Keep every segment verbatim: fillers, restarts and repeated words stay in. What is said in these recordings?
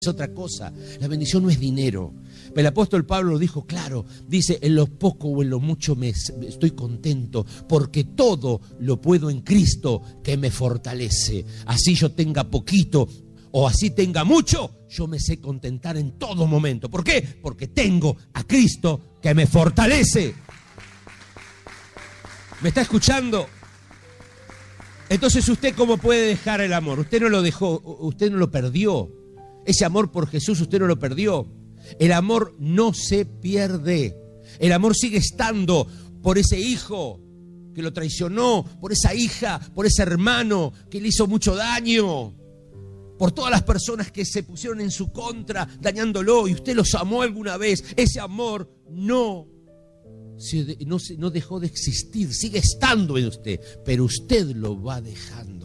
es otra cosa. La bendición no es dinero. El apóstol Pablo lo dijo claro. Dice, en lo poco o en lo mucho me estoy contento, porque todo lo puedo en Cristo que me fortalece. Así yo tenga poquito o así tenga mucho, yo me sé contentar en todo momento. ¿Por qué? Porque tengo a Cristo que me fortalece. ¿Me está escuchando? Entonces, ¿usted cómo puede dejar el amor? Usted no lo dejó, usted no lo perdió. Ese amor por Jesús usted no lo perdió. El amor no se pierde. El amor sigue estando por ese hijo que lo traicionó, por esa hija, por ese hermano que le hizo mucho daño, por todas las personas que se pusieron en su contra, dañándolo, y usted los amó alguna vez. Ese amor no, se, no, se, no dejó de existir, sigue estando en usted, pero usted lo va dejando.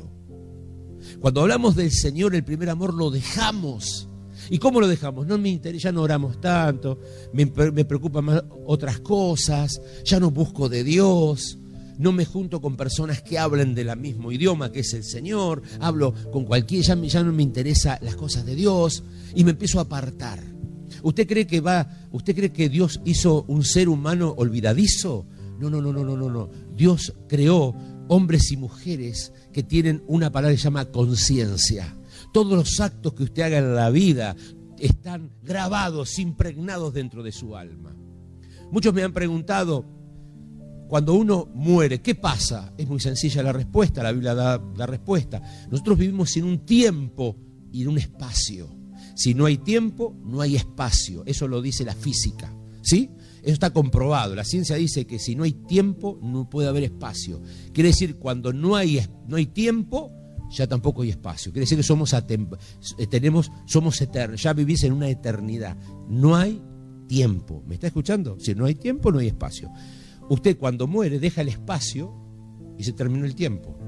Cuando hablamos del Señor, el primer amor lo dejamos. ¿Y cómo lo dejamos? No me interesa, ya no oramos tanto, me, me preocupan más otras cosas, ya no busco de Dios, no me junto con personas que hablen del mismo idioma que es el Señor, hablo con cualquiera, ya, ya no me interesan las cosas de Dios y me empiezo a apartar. ¿Usted cree que va, usted cree que Dios hizo un ser humano olvidadizo? No, no, no, no, no, no, no. Dios creó hombres y mujeres que tienen una palabra que se llama conciencia. Todos los actos que usted haga en la vida están grabados, impregnados dentro de su alma. Muchos me han preguntado, cuando uno muere, ¿qué pasa? Es muy sencilla la respuesta, la Biblia da la respuesta. Nosotros vivimos en un tiempo y en un espacio. Si no hay tiempo, no hay espacio. Eso lo dice la física, ¿sí? Eso está comprobado. La ciencia dice que si no hay tiempo, no puede haber espacio. Quiere decir, cuando no hay, no hay tiempo, ya tampoco hay espacio. Quiere decir que somos, atem- tenemos, somos eternos. Ya vivís en una eternidad. No hay tiempo. ¿Me está escuchando? Si no hay tiempo, no hay espacio. Usted cuando muere deja el espacio y se terminó el tiempo.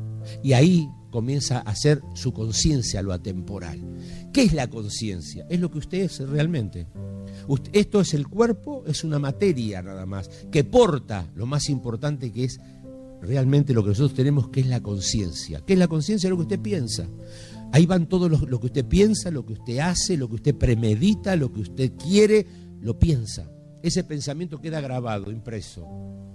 Y ahí comienza a hacer su conciencia lo atemporal. ¿Qué es la conciencia? Es lo que usted es realmente. Usted, esto es el cuerpo, es una materia nada más, que porta lo más importante que es realmente lo que nosotros tenemos, que es la conciencia. ¿Qué es la conciencia? Lo que usted piensa. Ahí van todo lo, lo que usted piensa, lo que usted hace, lo que usted premedita, lo que usted quiere, lo piensa. Ese pensamiento queda grabado, impreso,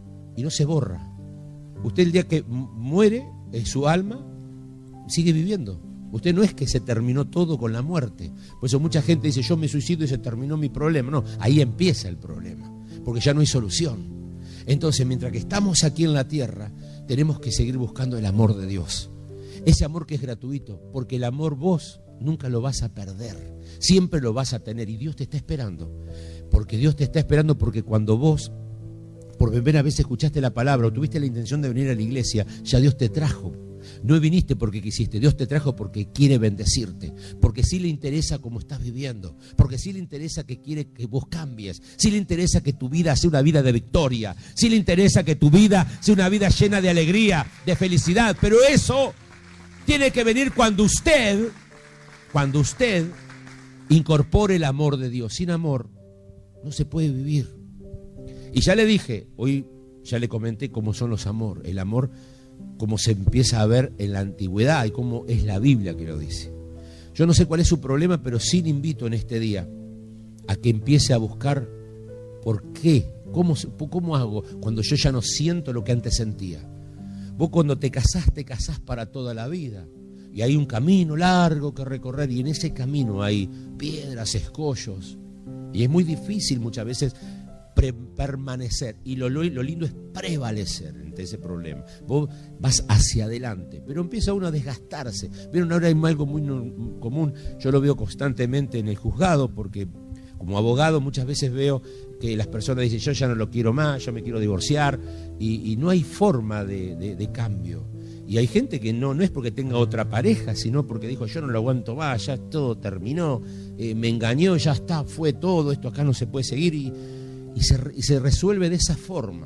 y no se borra. Usted el día que muere, en su alma sigue viviendo. Usted no es que se terminó todo con la muerte. Por eso mucha gente dice, yo me suicido y se terminó mi problema. No, ahí empieza el problema, porque ya no hay solución. Entonces, mientras que estamos aquí en la tierra, tenemos que seguir buscando el amor de Dios. Ese amor que es gratuito, porque el amor vos nunca lo vas a perder. Siempre lo vas a tener y Dios te está esperando. Porque Dios te está esperando porque cuando vos por primera vez escuchaste la palabra o tuviste la intención de venir a la iglesia, ya Dios te trajo. No viniste porque quisiste, Dios te trajo porque quiere bendecirte, porque sí le interesa cómo estás viviendo, porque sí le interesa que quiere que vos cambies, sí le interesa que tu vida sea una vida de victoria, sí le interesa que tu vida sea una vida llena de alegría, de felicidad, pero eso tiene que venir cuando usted, cuando usted incorpore el amor de Dios. Sin amor no se puede vivir. Y ya le dije, hoy ya le comenté cómo son los amor, el amor como se empieza a ver en la antigüedad y cómo es la Biblia que lo dice. Yo no sé cuál es su problema, pero sí le invito en este día a que empiece a buscar por qué, cómo, cómo hago cuando yo ya no siento lo que antes sentía. Vos cuando te casás, te casás para toda la vida. Y hay un camino largo que recorrer y en ese camino hay piedras, escollos. Y es muy difícil muchas veces pre- permanecer. Y lo, lo, lo lindo es prevalecer ante ese problema. Vos vas hacia adelante, pero empieza uno a desgastarse. Vieron, ahora hay algo muy no, común. Yo lo veo constantemente en el juzgado porque como abogado muchas veces veo que las personas dicen yo ya no lo quiero más, yo me quiero divorciar y, y no hay forma de, de, de cambio. Y hay gente que no, no es porque tenga otra pareja, sino porque dijo yo no lo aguanto más, ya todo terminó, eh, me engañó, ya está, fue todo, esto acá no se puede seguir y, y, se, y se resuelve de esa forma.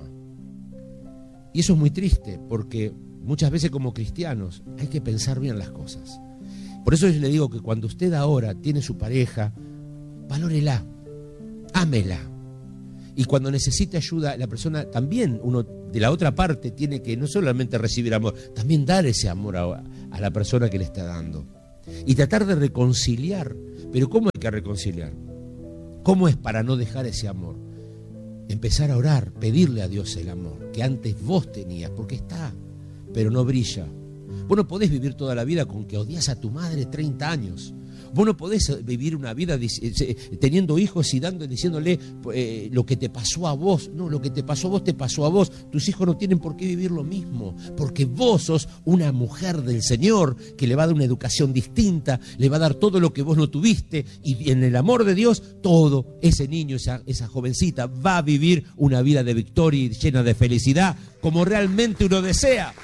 Y eso es muy triste porque muchas veces como cristianos hay que pensar bien las cosas. Por eso yo le digo que cuando usted ahora tiene su pareja, valórela, ámela. Y cuando necesite ayuda, la persona también, uno de la otra parte, tiene que no solamente recibir amor, también dar ese amor a, a la persona que le está dando. y tratar de reconciliar. Pero ¿cómo hay que reconciliar? ¿Cómo es para no dejar ese amor? Empezar a orar, pedirle a Dios el amor que antes vos tenías, porque está, pero no brilla. Vos no podés vivir toda la vida con que odias a tu madre treinta años. Vos no podés vivir una vida teniendo hijos y dándole, diciéndole eh, lo que te pasó a vos. No, lo que te pasó a vos te pasó a vos. Tus hijos no tienen por qué vivir lo mismo, porque vos sos una mujer del Señor que le va a dar una educación distinta, le va a dar todo lo que vos no tuviste, y en el amor de Dios, todo ese niño, esa, esa jovencita va a vivir una vida de victoria y llena de felicidad, como realmente uno desea.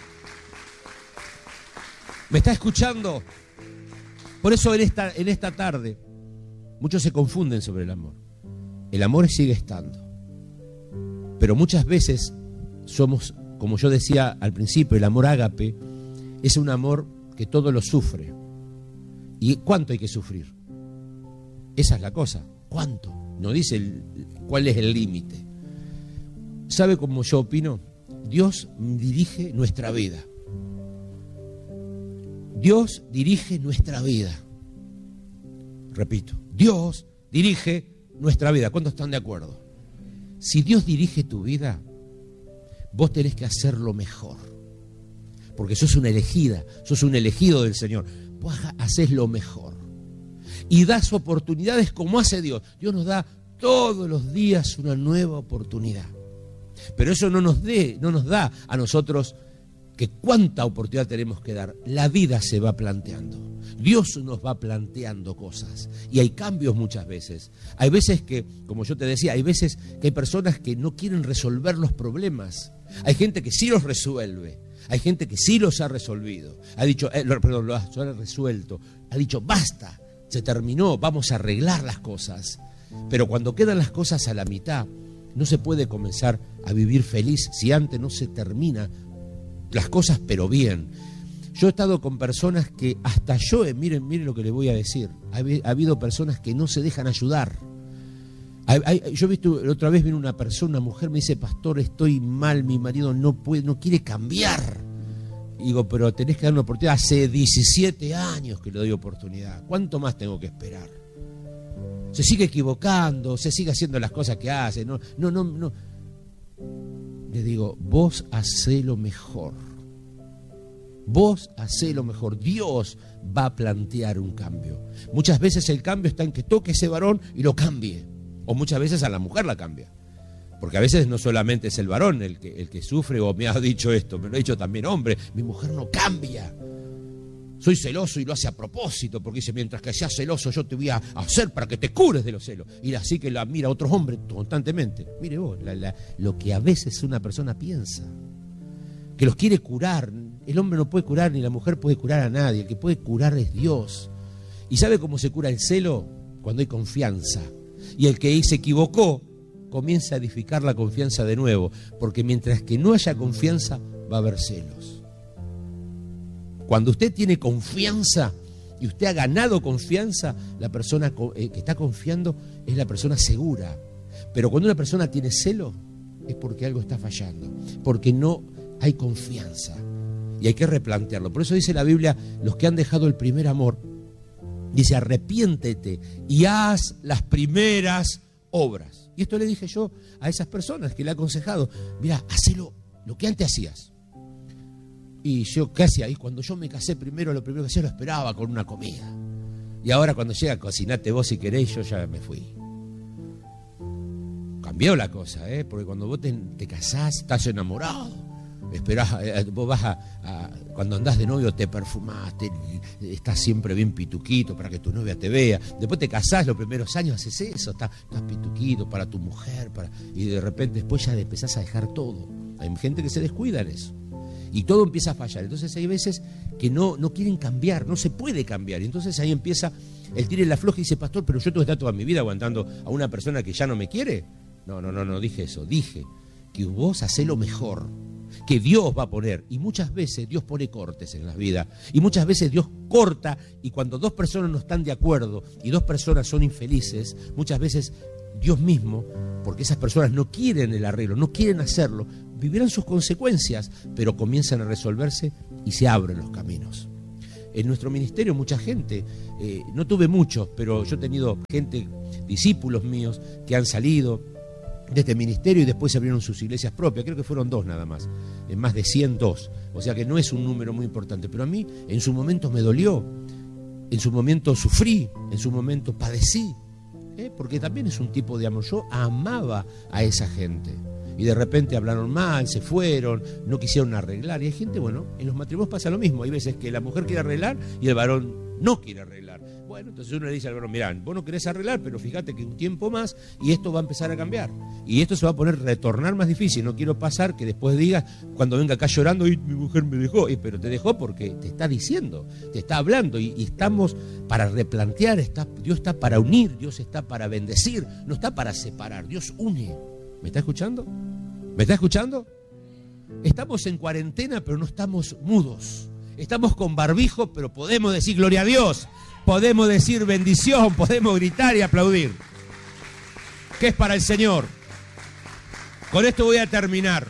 ¿Me está escuchando? Por eso en esta, en esta tarde muchos se confunden sobre el amor. El amor sigue estando, pero muchas veces somos, como yo decía al principio, el amor ágape es un amor que todo lo sufre. ¿Y cuánto hay que sufrir? Esa es la cosa. ¿Cuánto? No dice el, cuál es el límite. ¿Sabe cómo yo opino? Dios dirige nuestra vida. Dios dirige nuestra vida. Repito, Dios dirige nuestra vida. ¿Cuántos están de acuerdo? Si Dios dirige tu vida, vos tenés que hacerlo mejor. Porque sos una elegida, sos un elegido del Señor. Vos hacés lo mejor. Y das oportunidades como hace Dios. Dios nos da todos los días una nueva oportunidad. Pero eso no nos, dé, no nos da a nosotros que cuánta oportunidad tenemos que dar. La vida se va planteando. Dios nos va planteando cosas. Y hay cambios muchas veces. Hay veces que, como yo te decía, hay veces que hay personas que no quieren resolver los problemas. Hay gente que sí los resuelve. Hay gente que sí los ha resolvido. Ha dicho, eh, perdón, lo ha, lo ha resuelto. Ha dicho, basta, se terminó, vamos a arreglar las cosas. Pero cuando quedan las cosas a la mitad, no se puede comenzar a vivir feliz si antes no se termina las cosas, pero bien. Yo he estado con personas que hasta yo, eh, miren, miren lo que les voy a decir, ha, ha habido personas que no se dejan ayudar. Hay, hay, yo he visto, otra vez vino una persona, una mujer, me dice, pastor, estoy mal, mi marido no puede, no quiere cambiar. Y digo, pero tenés que dar una oportunidad. Hace diecisiete años que le doy oportunidad. ¿Cuánto más tengo que esperar? Se sigue equivocando, se sigue haciendo las cosas que hace. No, no, no, no. Le digo, vos hacé lo mejor. Vos hacé lo mejor. Dios va a plantear un cambio. Muchas veces el cambio está en que toque ese varón y lo cambie. O muchas veces a la mujer la cambia. Porque a veces no solamente es el varón el que, el que sufre, o me ha dicho esto, me lo ha dicho también hombre. Mi mujer no cambia. Soy celoso y lo hace a propósito, porque dice, mientras que seas celoso yo te voy a hacer para que te cures de los celos. Y así que la mira a otros hombres constantemente. Mire vos, la, la, lo que a veces una persona piensa, que los quiere curar. El hombre no puede curar, ni la mujer puede curar a nadie. El que puede curar es Dios. ¿Y sabe cómo se cura el celo? Cuando hay confianza. Y el que se equivocó comienza a edificar la confianza de nuevo, porque mientras que no haya confianza va a haber celos. Cuando usted tiene confianza y usted ha ganado confianza, la persona que está confiando es la persona segura. Pero cuando una persona tiene celo, es porque algo está fallando, porque no hay confianza. Y hay que replantearlo. Por eso dice la Biblia, los que han dejado el primer amor, dice, arrepiéntete y haz las primeras obras. Y esto le dije yo a esas personas que le he aconsejado, mira, hacelo lo que antes hacías. Y yo, ¿qué hacía? Y cuando yo me casé primero, lo primero que hacía lo esperaba con una comida. Y ahora cuando llega, cocinate vos si querés, yo ya me fui. Cambió la cosa, ¿eh? Porque cuando vos te, te casás, estás enamorado. Esperás, eh, vos vas a, a... Cuando andás de novio te perfumás, te, estás siempre bien pituquito para que tu novia te vea. Después te casás, los primeros años haces eso, estás, estás pituquito para tu mujer, para, y de repente después ya empezás a dejar todo. Hay gente que se descuida en eso. Y todo empieza a fallar. Entonces hay veces que no, no quieren cambiar, no se puede cambiar. Y entonces ahí empieza el tire y la floja y dice, pastor, pero yo tengo que estar toda mi vida aguantando a una persona que ya no me quiere. No, no, no, no dije eso. Dije que vos hacés lo mejor, que Dios va a poner. Y muchas veces Dios pone cortes en las vidas. Y muchas veces Dios corta, y cuando dos personas no están de acuerdo y dos personas son infelices, muchas veces Dios mismo, porque esas personas no quieren el arreglo, no quieren hacerlo, vivirán sus consecuencias, pero comienzan a resolverse y se abren los caminos. en nuestro ministerio mucha gente, eh, no tuve muchos, pero yo he tenido gente, discípulos míos, que han salido de este ministerio y después se abrieron sus iglesias propias. Creo que fueron dos nada más, en más de cien, dos. O sea que no es un número muy importante, pero a mí en su momento me dolió, en su momento sufrí, en su momento padecí, ¿eh? Porque también es un tipo de amor. Yo amaba a esa gente y de repente hablaron mal, se fueron, no quisieron arreglar. Y hay gente, bueno, en los matrimonios pasa lo mismo. Hay veces que la mujer quiere arreglar y el varón no quiere arreglar. Bueno, entonces uno le dice al varón, mirá, vos no querés arreglar, pero fíjate que un tiempo más y esto va a empezar a cambiar. Y esto se va a poner, retornar más difícil. No quiero pasar que después digas, cuando venga acá llorando, y mi mujer me dejó. Y, pero te dejó porque te está diciendo, te está hablando. Y, y estamos para replantear, está, Dios está para unir, Dios está para bendecir, no está para separar, Dios une. ¿Me está escuchando? ¿Me está escuchando? Estamos en cuarentena, pero no estamos mudos. Estamos con barbijo, pero podemos decir gloria a Dios. Podemos decir bendición, podemos gritar y aplaudir. ¿Qué es para el Señor? Con esto voy a terminar.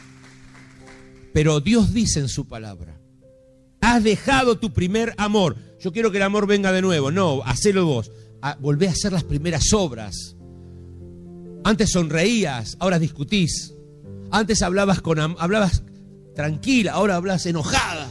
Pero Dios dice en su palabra, has dejado tu primer amor. Yo quiero que el amor venga de nuevo. No, hacelo vos. Volvé a hacer las primeras obras. Antes sonreías, ahora discutís. Antes hablabas, con, hablabas tranquila, ahora hablas enojada.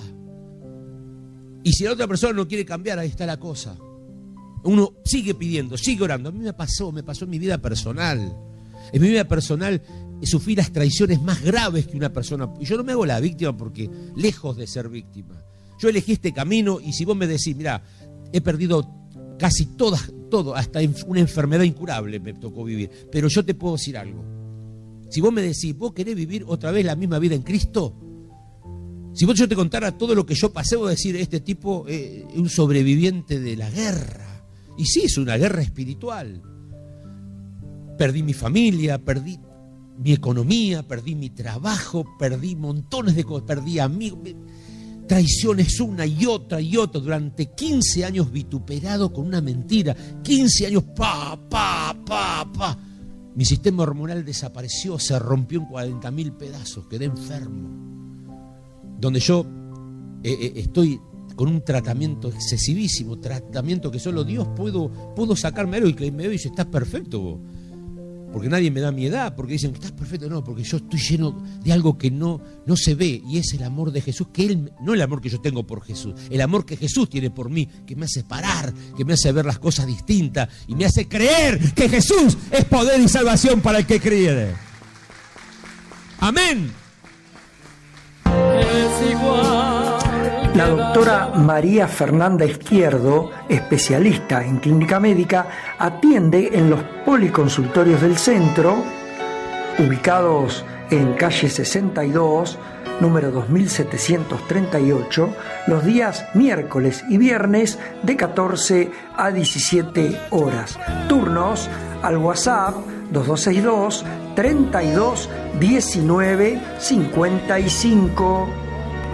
Y si la otra persona no quiere cambiar, ahí está la cosa. Uno sigue pidiendo, sigue orando. A mí me pasó, me pasó en mi vida personal. En mi vida personal sufrí las traiciones más graves que una persona. Y yo no me hago la víctima porque lejos de ser víctima. Yo elegí este camino y si vos me decís, mirá, he perdido casi todas, todo, hasta una enfermedad incurable me tocó vivir. Pero yo te puedo decir algo. Si vos me decís, ¿vos querés vivir otra vez la misma vida en Cristo? Si vos yo te contara todo lo que yo pasé, vos decir, este tipo es un sobreviviente de la guerra. Y sí, es una guerra espiritual. Perdí mi familia, perdí mi economía, perdí mi trabajo, perdí montones de cosas, perdí amigos, traiciones una y otra y otra, durante quince años vituperado con una mentira, quince años, pa, pa, pa, pa. Mi sistema hormonal desapareció, se rompió en cuarenta mil pedazos, quedé enfermo. Donde yo eh, eh, estoy con un tratamiento excesivísimo, tratamiento que solo Dios pudo, pudo sacarme algo y que me ve y dice, estás perfecto vos. Porque nadie me da mi edad, porque dicen, estás perfecto, no, porque yo estoy lleno de algo que no, no se ve, y es el amor de Jesús, que él, no el amor que yo tengo por Jesús, el amor que Jesús tiene por mí, que me hace parar, que me hace ver las cosas distintas, y me hace creer que Jesús es poder y salvación para el que cree. Amén. La doctora María Fernanda Izquierdo, especialista en clínica médica, atiende en los policonsultorios del centro, ubicados en calle sesenta y dos, número dos mil setecientos treinta y ocho, los días miércoles y viernes de catorce a diecisiete horas. Turnos al WhatsApp dos dos seis dos, treinta y dos, diecinueve, cincuenta y cinco.